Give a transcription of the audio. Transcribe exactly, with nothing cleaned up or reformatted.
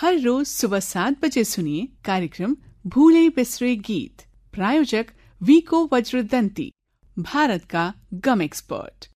हर रोज सुबह सात बजे सुनिए कार्यक्रम भूले बिसरे गीत। प्रायोजक वीको वज्रदंती, भारत का गम एक्सपर्ट।